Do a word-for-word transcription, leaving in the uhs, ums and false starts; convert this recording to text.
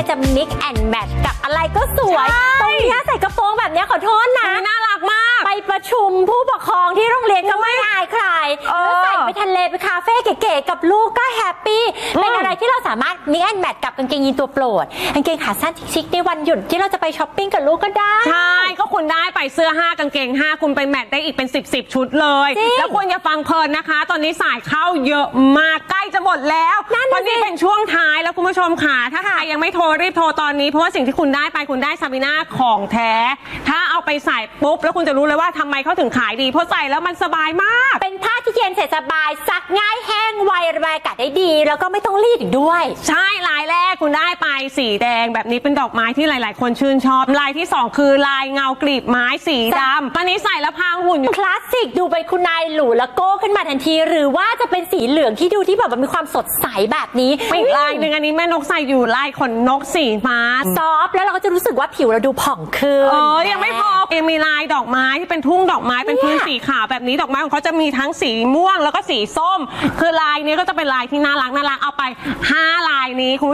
จะ mix and match กับอะไรก็สวยตรงนี้ใส่กระโปรงแบบนี้ขอโทษนะน่ารักมากไปประชุมผู้ปกครองที่โรงเรียนก็ไม่อายใครแล้วใส่ไปทะเลไปคาเฟ่เก๋ๆกับลูกก็แฮปปี้เป็นอะไรที่เราสามารถ mix and match กับกางเกงยีนตัวโปรดกางเกงขาสั้นชิคๆในวันหยุดที่เราจะไปช้อปปิ้งกับลูกก็ได้ใช่ก็คุณได้ไปเสื้อห้ากางเกงห้าคุณไปแมทได้อีกเป็นสิบสิบชุดเลยแล้วคุณอย่าฟังเพลินนะคะตอนนี้สายเข้าเยอะมากใกล้จะหมดแล้วตอนนี้เป็นช่วงท้ายแล้วคุณผู้ชมค่ะถ้าใครยังไม่โทรรีบโทรตอนนี้เพราะว่าสิ่งที่คุณได้ไปคุณได้ซาบีน่าของแท้ถ้าเอาไปใส่ปุ๊บแล้วคุณจะรู้เลยว่าทำไมเขาถึงขายดีเพราะใส่แล้วมันสบายมากเป็นผ้าที่เย็นเสร็จสบายซักง่ายแห้งไวระบายอากาศได้ดีแล้วก็ไม่ต้องรีดอีกด้วยใช่ลายแรกคุณได้ไปสีแดงแบบนี้เป็นดอกไม้ที่หลายๆคนชื่นชอบลายที่สองคือลายเงากลีบไม้สีดำตอนนี้ใส่แล้วพางหุ่นคลาสสิกดูเป็นคุณนายหรูและโก้ขึ้นมาทันทีหรือว่าจะเป็นสีเหลืองที่ดูที่แบบมีความสดใสแบบนี้อีกลายหนึ่งอันนี้แม่นกใส่อยู่ลายขนนกสีฟ้าซอฟแล้วเราก็จะรู้สึกว่าผิวเราดูผ่องขึ้นเออยังไม่พอยังมีลายดอกไม้ที่เป็นทุ่งดอกไม้เป็นพื้นสีขาวแบบนี้ดอกไม้ของเขาจะมีทั้งสีม่วงแล้วก็สีส้มคือลายนี้ก็จะเป็นลายที่น่ารักน่ารักเอาไปห้าลายนี้